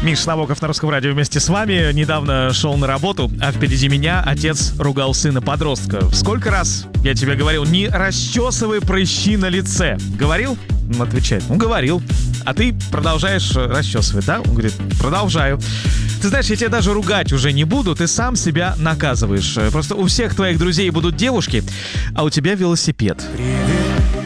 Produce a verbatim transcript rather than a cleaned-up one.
Миш Набоков на Русском радио вместе с вами. Недавно шел на работу, а впереди меня отец ругал сына-подростка. Сколько раз я тебе говорил, не расчесывай прыщи на лице. Говорил? Он отвечает, ну говорил. А ты продолжаешь расчесывать, да? Он говорит, продолжаю. Ты знаешь, я тебя даже ругать уже не буду, ты сам себя наказываешь. Просто у всех твоих друзей будут девушки, а у тебя велосипед. Привет.